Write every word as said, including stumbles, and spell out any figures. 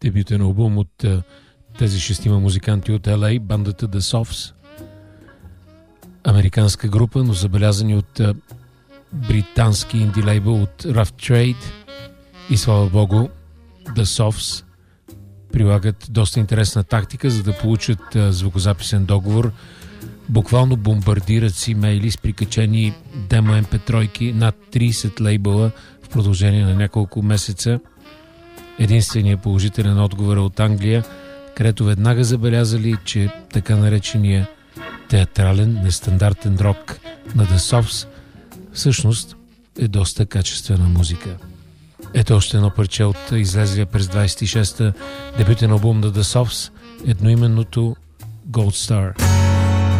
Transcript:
дебютен албум от тези шестима музиканти от Ел Ей, бандата The Soffs. Американска група, но забелязани от британски инди лейбъл от Rough Trade. И слава богу, The Soffs прилагат доста интересна тактика, за да получат звукозаписен договор. Буквално бомбардират си мейли с прикачени демо Ем Пи три над трийсет лейбъла в продължение на няколко месеца. Единственият положителен отговор е от Англия, където веднага забелязали, че така наречения театрален, нестандартен рок на The Soffs всъщност е доста качествена музика. Ето още едно парче от излезлия през двайсет и шеста дебютен албум на The Soffs, едноименното Gold Star.